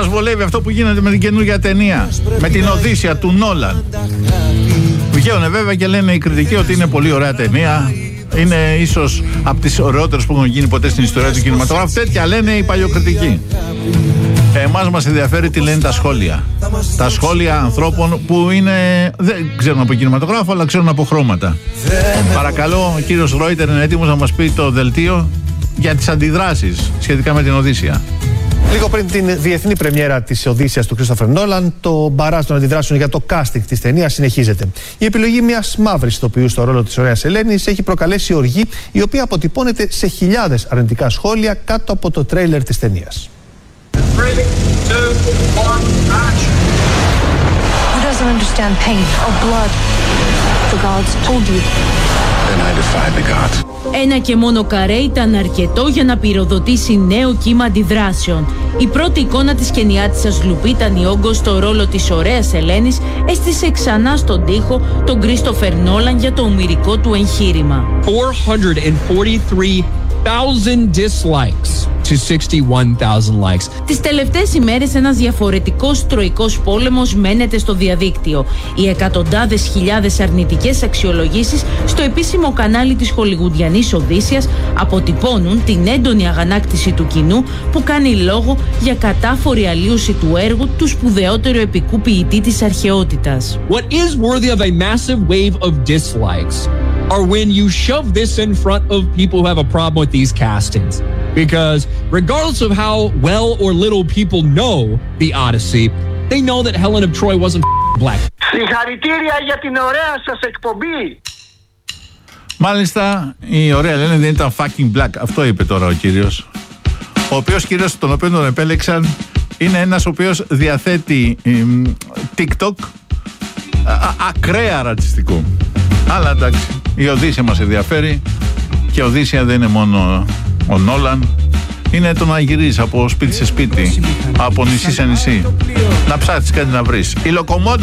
σας βολεύει αυτό που γίνεται με την καινούργια ταινία, με την Οδύσσεια του Νόλαν? Βγαίνουν βέβαια και λένε οι κριτικοί ότι είναι πολύ ωραία ταινία. Είναι ίσως από τις ωραιότερες που έχουν γίνει ποτέ στην ιστορία του κινηματογράφου. Τέτοια λένε οι παλιοκριτικοί. Εμάς μας ενδιαφέρει τι λένε τα σχόλια. Τα σχόλια ανθρώπων που δεν ξέρουν από κινηματογράφο, αλλά ξέρουν από χρώματα. Παρακαλώ, ο κύριος Ρόιτερ είναι έτοιμος να μας πει το δελτίο για τις αντιδράσεις σχετικά με την Οδύσσεια. Λίγο πριν την διεθνή πρεμιέρα της Οδύσσειας του Κρίστοφερ Νόλαν, το μπαράζ των αντιδράσεων για το casting της ταινίας συνεχίζεται. Η επιλογή μιας μαύρης ηθοποιού στο ρόλο της ωραίας Ελένης έχει προκαλέσει οργή, η οποία αποτυπώνεται σε χιλιάδες αρνητικά σχόλια κάτω από το τρέιλερ της ταινίας. 3, 2, 1, action. Who doesn't understand pain or blood? The gods told you. Then I defy the gods. Ένα και μόνο καρέ ήταν αρκετό για να πυροδοτήσει νέο κύμα αντιδράσεων. Η πρώτη εικόνα της κενιάτισσας Λουπίτα Νιόγκο στο ρόλο της ωραίας Ελένης έστησε ξανά στον τοίχο τον Κρίστοφερ Νόλαν για το ομηρικό του εγχείρημα. 443,000 dislikes to 61,000 likes. Τις τελευταίες ημέρες ένας διαφορετικός τροικός πόλεμος μένεται στο διαδίκτυο. Οι εκατοντάδες χιλιάδες αρνητικές αξιολογήσεις στο επίσημο κανάλι της χολιγουντιανής Οδύσσειας αποτυπώνουν την έντονη αγανάκτηση του κοινού που κάνει λόγο για κατάφορη αλλίωση του έργου του σπουδαιότερου επικού ποιητή της αρχαιότητας. What is worthy of a massive wave of dislikes are when you shove this in front of people who have a problem with these castings. Because regardless of how well or little people know the Odyssey, they know that Helen of Troy wasn't black. Συγχαρητήρια για την ωραία σας εκπομπή. Μάλιστα, η ωραία Ελένη δεν ήταν fucking black. Αυτό είπε τώρα ο κύριος. Ο οποίος κύριος, τον οποίο τον επέλεξαν, είναι ένας ο οποίος διαθέτει TikTok ακραία ρατσιστικό. Αλλά εντάξει, η Οδύσσεια μας ενδιαφέρει και η Οδύσσεια δεν είναι μόνο ο Νόλαν. Είναι το να γυρίζεις από σπίτι σε σπίτι, από νησί σε νησί, να ψάξεις κάτι να βρεις. Η Λοκομόντο